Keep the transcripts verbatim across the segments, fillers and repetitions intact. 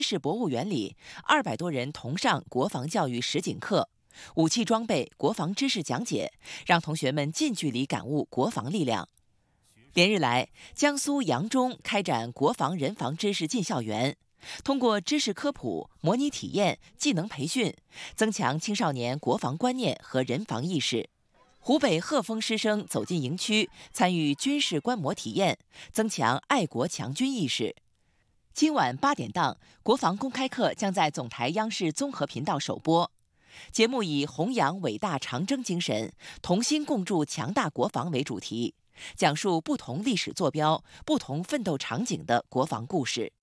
市博物园里，二百多人同上国防教育实景课，武器装备、国防知识讲解，让同学们近距离感悟国防力量。连日来，江苏扬中开展国防人防知识进校园，通过知识科普、模拟体验、技能培训，增强青少年国防观念和人防意识。湖北鹤峰师生走进营区，参与军事观摩体验，增强爱国强军意识。今晚八点档，国防公开课将在总台央视综合频道首播。节目以弘扬伟大长征精神、同心共筑强大国防为主题，讲述不同历史坐标、不同奋斗场景的国防故事。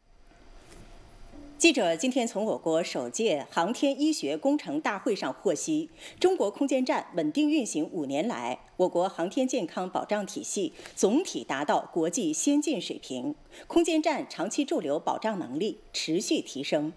记者今天从我国首届航天医学工程大会上获悉，中国空间站稳定运行五年来，我国航天健康保障体系总体达到国际先进水平，空间站长期驻留保障能力持续提升。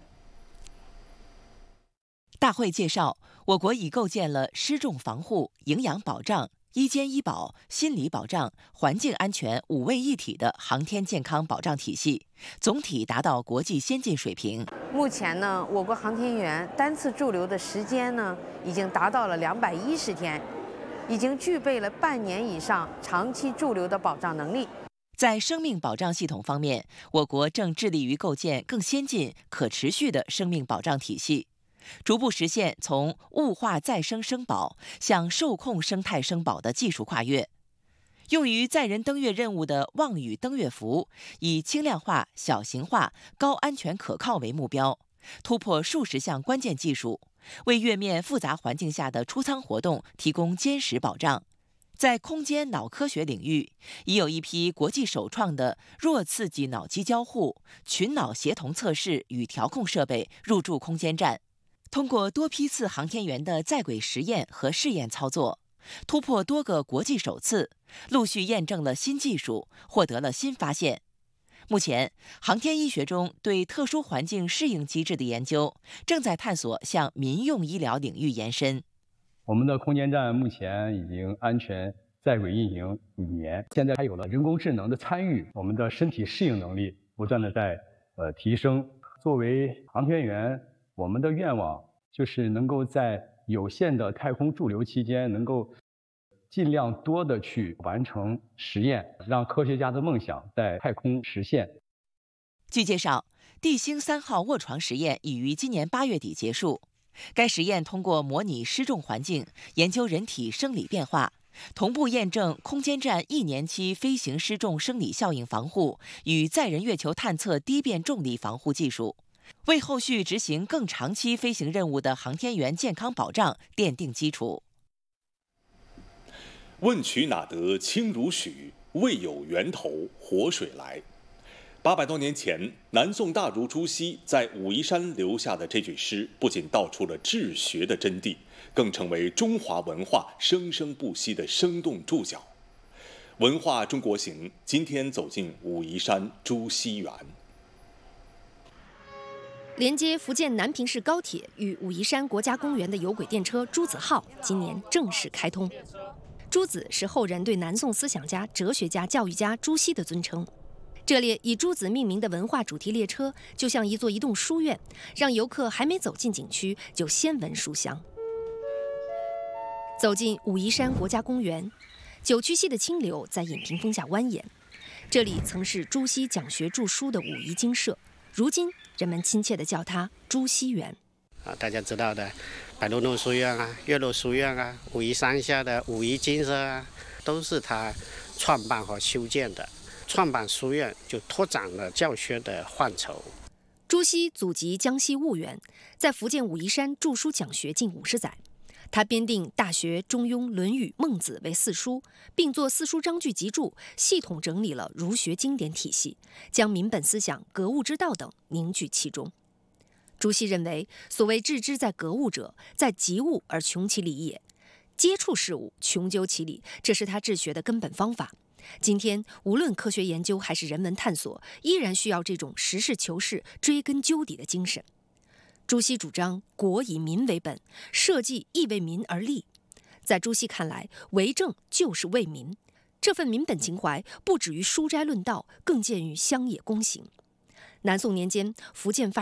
大会介绍，我国已构建了失重防护、营养保障、医监医保、心理保障、环境安全五位一体的航天健康保障体系，总体达到国际先进水平。 目前呢，我国航天员单次驻留的时间呢，已经达到了两百一十天，已经具备了半年以上长期驻留的保障能力。 在生命保障系统方面，我国正致力于构建更先进、可持续的生命保障体系。逐步实现从物化再生生保向受控生态生保的技术跨越。用于载人登月任务的望宇登月服，以轻量化、小型化、高安全可靠为目标，突破数十项关键技术，为月面复杂环境下的出舱活动提供坚实保障。在空间脑科学领域，已有一批国际首创的弱刺激脑机交互、群脑协同测试与调控设备入驻空间站。通过多批次航天员的在轨实验和试验操作，突破多个国际首次，陆续验证了新技术，获得了新发现。目前，航天医学中对特殊环境适应机制的研究正在探索向民用医疗领域延伸。 我们的空间站目前已经安全在轨运行五年，现在还有了人工智能的参与，我们的身体适应能力不断的在呃提升。作为航天员，我们的愿望就是能够在有限的太空驻留期间，能够尽量多的去完成实验，让科学家的梦想在太空实现。 据介绍，地星三号卧床实验已于今年八月底结束。该实验通过模拟失重环境，研究人体生理变化，同步验证空间站一年期飞行失重生理效应防护与载人月球探测低变重力防护技术，为后续执行更长期飞行任务的航天员健康保障奠定基础。 问渠哪得清如许，为有源头活水来。八百多年前，南宋大儒朱熹在武夷山留下的这句诗，不仅道出了治学的真谛，更成为中华文化生生不息的生动注脚。文化中国行今天走进武夷山朱熹园。 连接福建南平市高铁与武夷山国家公园的有轨电车朱子号今年正式开通。朱子是后人对南宋思想家、哲学家、教育家朱熹的尊称。这列以朱子命名的文化主题列车，就像一座移动书院，让游客还没走进景区就先闻书香。走进武夷山国家公园，九曲溪的清流在引屏风下蜿蜒。这里曾是朱熹讲学著书的武夷精舍，如今人们亲切地叫它朱熹园。 啊，大家知道的白鹿洞书院啊、岳麓书院啊、武夷山下的武夷精舍啊，都是他创办和修建的。创办书院就拓展了教学的范畴。 朱熹祖籍江西婺源，在福建武夷山著书讲学近五十载。他编定《大学》《中庸》《论语》《孟子》为四书，并作四书章句集注，系统整理了儒学经典体系，将民本思想、格物之道等凝聚其中。朱熹认为，所谓致知在格物者，在及物而穷其理也。接触事物，穷究其理，这是他治学的根本方法。今天，无论科学研究还是人文探索，依然需要这种实事求是、追根究底的精神。朱熹主张国以民为本，社稷亦为民而立。在朱熹看来，为政就是为民，这份民本情怀不止于书斋论道，更见于乡野公行。 南宋年间，福建发